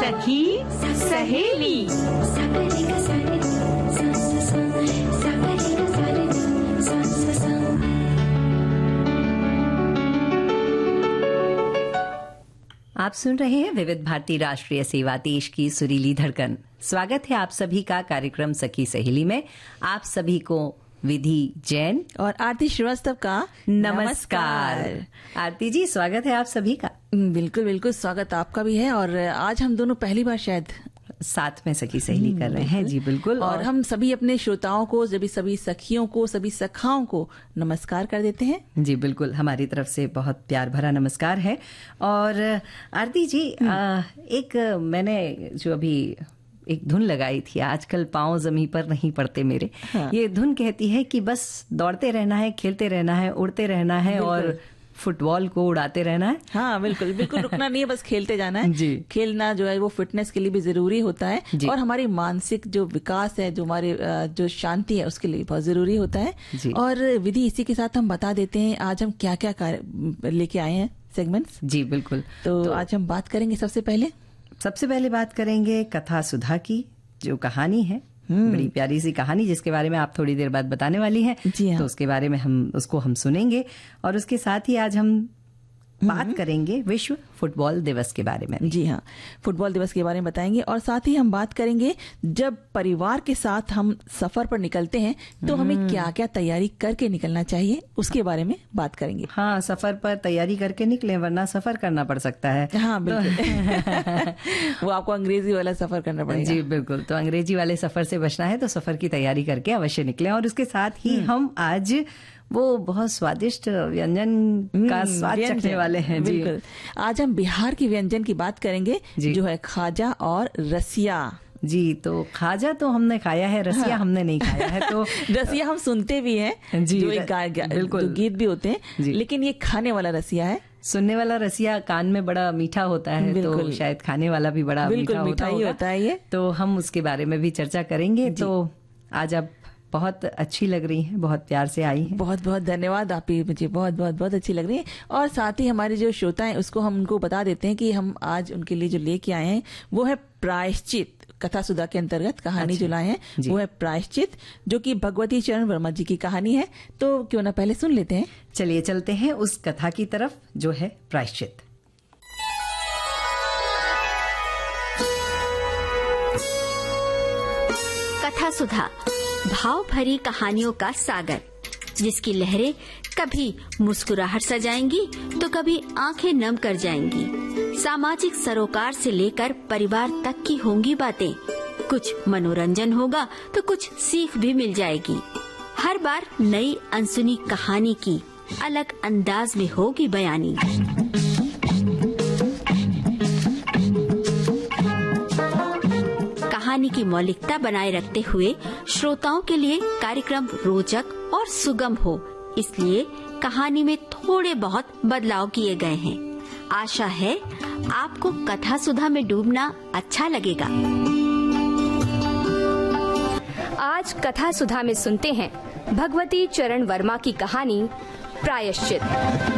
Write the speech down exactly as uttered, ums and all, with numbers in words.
सखी सहेली। आप सुन रहे हैं विविध भारती राष्ट्रीय सेवा, देश की सुरीली धड़कन। स्वागत है आप सभी का कार्यक्रम सखी सहेली में। आप सभी को विधि जैन और आरती श्रीवास्तव का नमस्कार। आरती जी, स्वागत है आप सभी का। बिल्कुल बिल्कुल, स्वागत आपका भी है। और आज हम दोनों पहली बार शायद साथ में सखी सहेली कर रहे हैं। जी बिल्कुल। और, और हम सभी अपने श्रोताओं को, सभी सभी सखियों को, सभी सखाओं को नमस्कार कर देते हैं। जी बिल्कुल, हमारी तरफ से बहुत प्यार भरा नमस्कार है। और आरती जी, आ, एक मैंने जो अभी एक धुन लगाई थी, आजकल पांव जमीन पर नहीं पड़ते मेरे। हाँ। ये धुन कहती है कि बस दौड़ते रहना है, खेलते रहना है, उड़ते रहना है और फुटबॉल को उड़ाते रहना है। हाँ बिल्कुल बिल्कुल, रुकना नहीं है, बस खेलते जाना है। जी। खेलना जो है वो फिटनेस के लिए भी जरूरी होता है और हमारी मानसिक जो विकास है, जो हमारे जो शांति है, उसके लिए बहुत जरूरी होता है। जी। और विधि, इसी के साथ हम बता देते हैं आज हम क्या क्या कार्य लेके आए हैं, सेगमेंट्स। जी बिल्कुल। तो, तो आज हम बात करेंगे सबसे पहले सबसे पहले बात करेंगे कथा सुधा की, जो कहानी है, बड़ी प्यारी सी कहानी जिसके बारे में आप थोड़ी देर बाद बताने वाली हैं। जी हाँ। तो उसके बारे में हम उसको हम सुनेंगे और उसके साथ ही आज हम बात करेंगे विश्व फुटबॉल दिवस के बारे में। जी हाँ, फुटबॉल दिवस के बारे में बताएंगे और साथ ही हम बात करेंगे जब परिवार के साथ हम सफर पर निकलते हैं तो हमें क्या क्या तैयारी करके निकलना चाहिए, उसके बारे में बात करेंगे। हाँ, सफर पर तैयारी करके निकले, वरना सफर करना पड़ सकता है। हाँ बिल्कुल। वो आपको अंग्रेजी वाला सफर करना पड़ेगा। जी बिल्कुल, तो अंग्रेजी वाले सफर से बचना है तो सफर की तैयारी करके अवश्य निकले। और उसके साथ ही हम आज वो बहुत स्वादिष्ट व्यंजन का स्वाद चखने वाले हैं। जी बिल्कुल, आज हम बिहार की व्यंजन की बात करेंगे, जो है खाजा और रसिया। जी, तो खाजा तो हमने खाया है, रसिया हाँ। हमने नहीं खाया है। तो रसिया हम सुनते भी हैं, जो एक बिल्कुल गीत भी होते हैं, लेकिन ये खाने वाला रसिया है। सुनने वाला रसिया कान में बड़ा मीठा होता है, तो शायद खाने वाला भी बड़ा मीठा मीठा ही होता है ये। तो हम उसके बारे में भी चर्चा करेंगे। तो आज आप बहुत अच्छी लग रही हैं, बहुत प्यार से आई हैं। बहुत बहुत धन्यवाद, आप ही मुझे बहुत बहुत बहुत अच्छी लग रही है। और साथ ही हमारे जो श्रोता हैं उसको हम उनको बता देते हैं कि हम आज उनके लिए जो लेके आए हैं वो है प्रायश्चित। कथा सुधा के अंतर्गत कहानी जो लाए हैं वो है प्रायश्चित, जो कि भगवती चरण वर्मा जी की कहानी है। तो क्यों ना पहले सुन लेते हैं। चलिए चलते हैं उस कथा की तरफ जो है प्रायश्चित। कथा सुधा, भाव भरी कहानियों का सागर, जिसकी लहरें कभी मुस्कुराहट सजाएंगी तो कभी आंखें नम कर जाएंगी। सामाजिक सरोकार से लेकर परिवार तक की होंगी बातें। कुछ मनोरंजन होगा तो कुछ सीख भी मिल जाएगी। हर बार नई अनसुनी कहानी की अलग अंदाज में होगी बयानी। कहानी की मौलिकता बनाए रखते हुए श्रोताओं के लिए कार्यक्रम रोचक और सुगम हो, इसलिए कहानी में थोड़े बहुत बदलाव किए गए हैं। आशा है आपको कथा सुधा में डूबना अच्छा लगेगा। आज कथा सुधा में सुनते हैं भगवती चरण वर्मा की कहानी प्रायश्चित।